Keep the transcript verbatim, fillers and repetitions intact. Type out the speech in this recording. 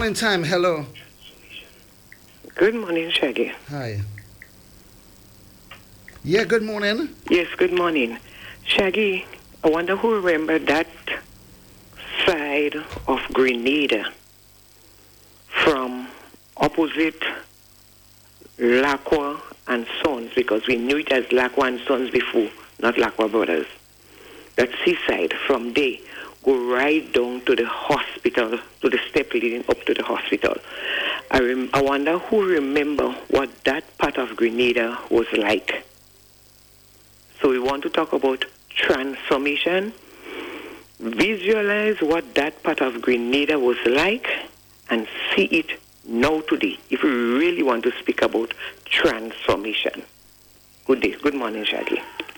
morning time. Hello. Good morning, Shaggy. Hi. Yeah, good morning. Yes, good morning. Shaggy, I wonder who remember that side of Grenada from opposite Lacqua and Sons, because we knew it as Lacqua and Sons before, not Lacqua Brothers. That seaside from there go right down to the hospital, to the step leading up to the hospital. I, rem- I wonder who remember what that part of Grenada was like. So we want to talk about transformation, visualize what that part of Grenada was like, and see it now today, if we really want to speak about transformation. Good day. Good morning, Shaggy.